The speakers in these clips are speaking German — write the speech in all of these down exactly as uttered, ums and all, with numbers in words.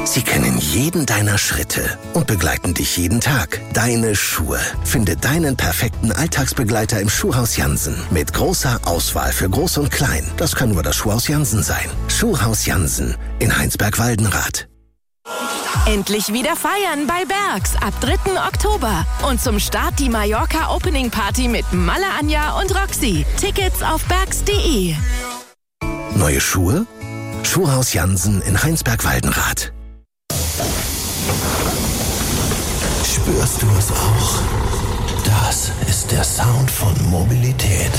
Sie kennen jeden deiner Schritte und begleiten dich jeden Tag. Deine Schuhe. Finde deinen perfekten Alltagsbegleiter im Schuhhaus Jansen. Mit großer Auswahl für Groß und Klein. Das kann nur das Schuhhaus Jansen sein. Schuhhaus Jansen in Heinsberg-Waldenrath. Endlich wieder feiern bei Bergs ab dritten Oktober. Und zum Start die Mallorca Opening Party mit Malle Anja und Roxy. Tickets auf bergs punkt de. Neue Schuhe? Schuhhaus Jansen in Heinsberg-Waldenrath. Spürst du es auch? Das ist der Sound von Mobilität.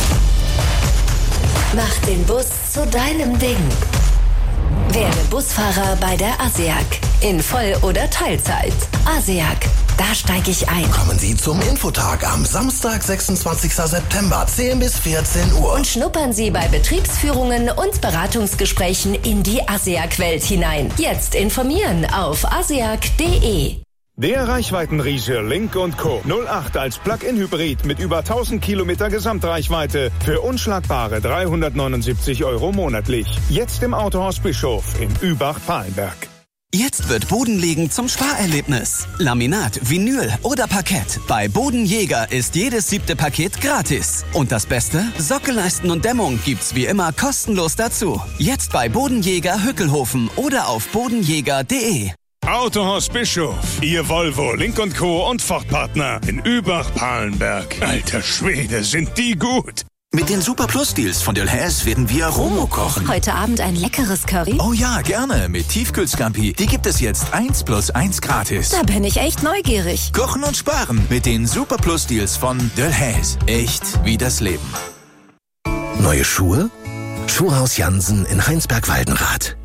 Mach den Bus zu deinem Ding. Werde Busfahrer bei der ASEAG. In Voll- oder Teilzeit. ASEAG. Da steige ich ein. Kommen Sie zum Infotag am Samstag, sechsundzwanzigsten September, zehn bis vierzehn Uhr. Und schnuppern Sie bei Betriebsführungen und Beratungsgesprächen in die ASEAG-Welt hinein. Jetzt informieren auf aseag punkt de. Der Reichweitenriese Lynk und Co. null acht als Plug-in-Hybrid mit über tausend Kilometer Gesamtreichweite für unschlagbare dreihundertneunundsiebzig Euro monatlich. Jetzt im Autohaus Bischof in Übach-Palenberg. Jetzt wird Bodenlegen zum Sparerlebnis. Laminat, Vinyl oder Parkett. Bei Bodenjäger ist jedes siebte Paket gratis. Und das Beste? Sockelleisten und Dämmung gibt's wie immer kostenlos dazu. Jetzt bei Bodenjäger Hückelhofen oder auf bodenjäger punkt de. Autohaus Bischof, Ihr Volvo, Lynk und Co. und Ford-Partner in Übach-Palenberg. Alter Schwede, sind die gut! Mit den Super Plus Deals von Delhaize werden wir Romo kochen. Heute Abend ein leckeres Curry? Oh ja, gerne. Mit Tiefkühlscampi. Die gibt es jetzt eins plus eins gratis. Da bin ich echt neugierig. Kochen und sparen mit den Super Plus Deals von Delhaize. Echt wie das Leben. Neue Schuhe? Schuhhaus Jansen in Heinsberg-Waldenrath.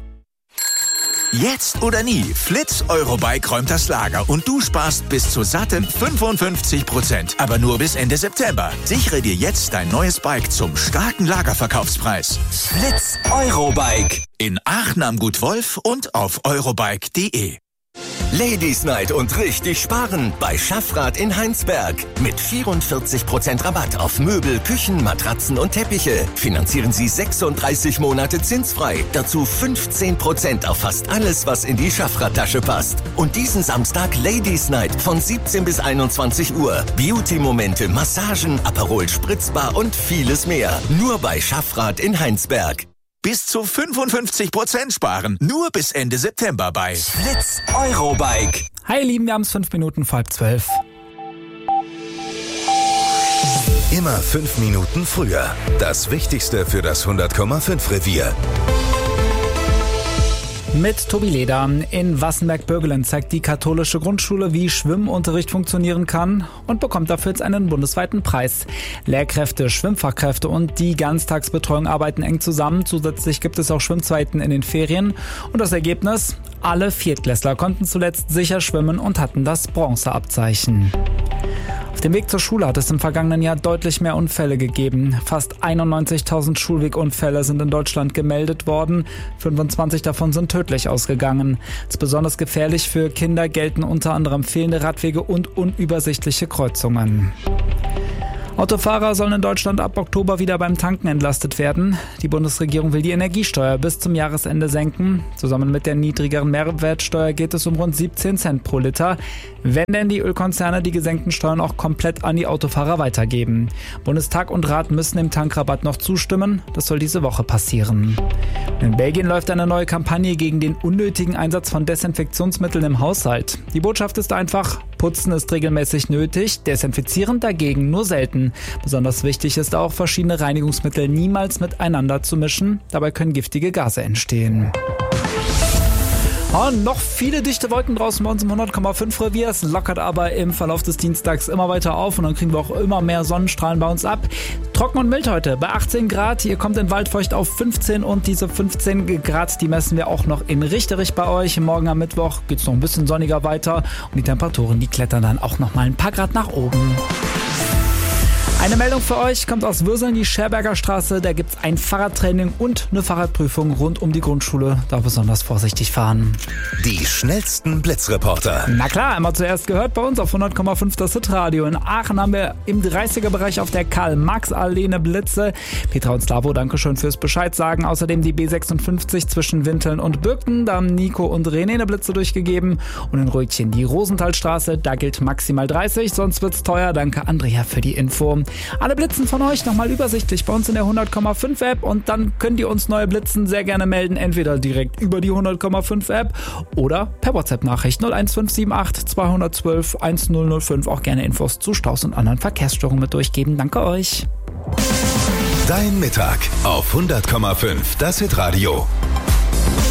Jetzt oder nie. Flitz Eurobike räumt das Lager und du sparst bis zu satten fünfundfünfzig Prozent. Aber nur bis Ende September. Sichere dir jetzt dein neues Bike zum starken Lagerverkaufspreis. Flitz Eurobike. In Aachen am Gut Wolf und auf eurobike punkt de. Ladies Night und richtig sparen bei Schaffrath in Heinsberg. Mit vierundvierzig Prozent Rabatt auf Möbel, Küchen, Matratzen und Teppiche. Finanzieren Sie sechsunddreißig Monate zinsfrei. Dazu fünfzehn Prozent auf fast alles, was in die Schaffrath-Tasche passt. Und diesen Samstag Ladies Night von siebzehn bis einundzwanzig Uhr. Beauty-Momente, Massagen, Aperol Spritzbar und vieles mehr. Nur bei Schaffrath in Heinsberg. Bis zu fünfundfünfzig Prozent sparen. Nur bis Ende September bei Flitz Eurobike. Hi ihr Lieben, wir haben es fünf Minuten vor halb zwölf. Immer fünf Minuten früher. Das Wichtigste für das hundert Komma fünf Revier. Mit Tobi Leder. In Wassenberg-Bürgelen zeigt die katholische Grundschule, wie Schwimmunterricht funktionieren kann und bekommt dafür jetzt einen bundesweiten Preis. Lehrkräfte, Schwimmfachkräfte und die Ganztagsbetreuung arbeiten eng zusammen. Zusätzlich gibt es auch Schwimmzeiten in den Ferien. Und das Ergebnis? Alle Viertklässler konnten zuletzt sicher schwimmen und hatten das Bronzeabzeichen. Auf dem Weg zur Schule hat es im vergangenen Jahr deutlich mehr Unfälle gegeben. Fast einundneunzigtausend Schulwegunfälle sind in Deutschland gemeldet worden. fünfundzwanzig davon sind tödlich ausgegangen. Als besonders gefährlich für Kinder gelten unter anderem fehlende Radwege und unübersichtliche Kreuzungen. Autofahrer sollen in Deutschland ab Oktober wieder beim Tanken entlastet werden. Die Bundesregierung will die Energiesteuer bis zum Jahresende senken. Zusammen mit der niedrigeren Mehrwertsteuer geht es um rund siebzehn Cent pro Liter, wenn denn die Ölkonzerne die gesenkten Steuern auch komplett an die Autofahrer weitergeben. Bundestag und Rat müssen dem Tankrabatt noch zustimmen. Das soll diese Woche passieren. In Belgien läuft eine neue Kampagne gegen den unnötigen Einsatz von Desinfektionsmitteln im Haushalt. Die Botschaft ist einfach: Putzen ist regelmäßig nötig, desinfizieren dagegen nur selten. Besonders wichtig ist auch, verschiedene Reinigungsmittel niemals miteinander zu mischen. Dabei können giftige Gase entstehen. Oh, noch viele dichte Wolken draußen bei uns im hundert Komma fünf Revier. Es lockert aber im Verlauf des Dienstags immer weiter auf und dann kriegen wir auch immer mehr Sonnenstrahlen bei uns ab. Trocken und mild heute bei achtzehn Grad. Ihr kommt in Waldfeucht auf fünfzehn und diese fünfzehn Grad, die messen wir auch noch in Richterich bei euch. Morgen am Mittwoch geht es noch ein bisschen sonniger weiter und die Temperaturen, die klettern dann auch noch mal ein paar Grad nach oben. Eine Meldung für euch kommt aus Würseln, die Scherberger Straße. Da gibt es ein Fahrradtraining und eine Fahrradprüfung rund um die Grundschule. Da besonders vorsichtig fahren. Die schnellsten Blitzreporter. Na klar, immer zuerst gehört bei uns auf hundert Komma fünf das Hitradio. In Aachen haben wir im dreißiger-Bereich auf der Karl-Marx-Allee eine Blitze. Petra und Slavo, Dankeschön fürs Bescheid sagen. Außerdem die B sechsundfünfzig zwischen Winteln und Birken. Da haben Nico und René eine Blitze durchgegeben. Und in Rötchen die Rosenthalstraße. Da gilt maximal dreißig, sonst wird's teuer. Danke Andrea für die Info. Alle Blitzen von euch nochmal übersichtlich bei uns in der hundert Komma fünf App und dann könnt ihr uns neue Blitzen sehr gerne melden, entweder direkt über die hundert Komma fünf App oder per WhatsApp-Nachricht null eins fünf sieben acht zwei eins zwei eins null null fünf. Auch gerne Infos zu Staus und anderen Verkehrsstörungen mit durchgeben. Danke euch. Dein Mittag auf hundert Komma fünf das Hitradio.